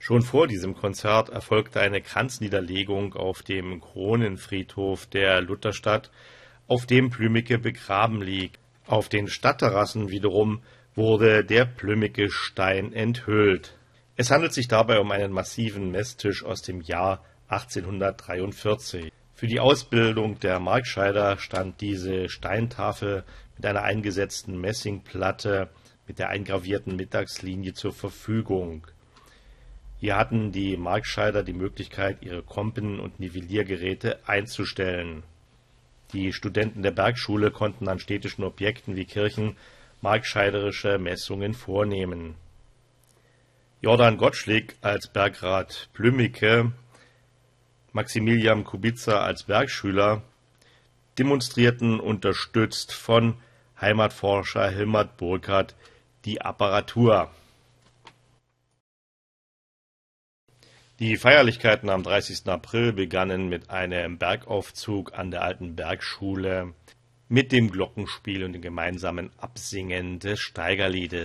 Schon vor diesem Konzert erfolgte eine Kranzniederlegung auf dem Kronenfriedhof der Lutherstadt, auf dem Blümicke begraben liegt. Auf den Stadtterrassen wiederum wurde der Blümicke-Stein enthüllt. Es handelt sich dabei um einen massiven Messtisch aus dem Jahr 1843. Für die Ausbildung der Markscheider stand diese Steintafel mit einer eingesetzten Messingplatte mit der eingravierten Mittagslinie zur Verfügung. Hier hatten die Markscheider die Möglichkeit, ihre Kompen- und Nivelliergeräte einzustellen. Die Studenten der Bergschule konnten an städtischen Objekten wie Kirchen markscheiderische Messungen vornehmen. Jordan Gottschlick als Bergrat Blümicke, Maximilian Kubica als Bergschüler demonstrierten unterstützt von Heimatforscher Hilmar Burkhardt die Apparatur. Die Feierlichkeiten am 30. April begannen mit einem Bergaufzug an der alten Bergschule mit dem Glockenspiel und dem gemeinsamen Absingen des Steigerliedes.